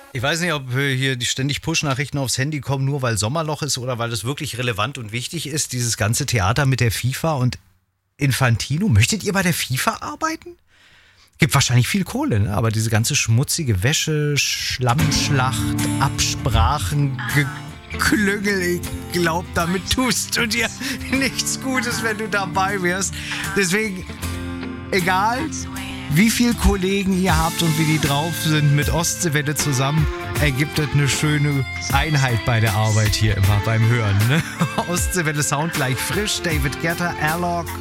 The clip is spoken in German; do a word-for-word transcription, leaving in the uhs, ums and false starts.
Ich weiß nicht, ob äh, hier die ständig Push-Nachrichten aufs Handy kommen, nur weil Sommerloch ist oder weil es wirklich relevant und wichtig ist, dieses ganze Theater mit der FIFA und Infantino. Möchtet ihr bei der FIFA arbeiten? Gibt wahrscheinlich viel Kohle, ne? Aber diese ganze schmutzige Wäsche, Schlammschlacht, Absprachen, Geklüngel, ich glaub, damit tust du dir nichts Gutes, wenn du dabei wärst. Deswegen, egal wie viele Kollegen ihr habt und wie die drauf sind mit Ostseewelle zusammen, ergibt das eine schöne Einheit bei der Arbeit hier immer beim Hören. Ne? Ostseewelle Sound gleich frisch, David Guetta, Airlock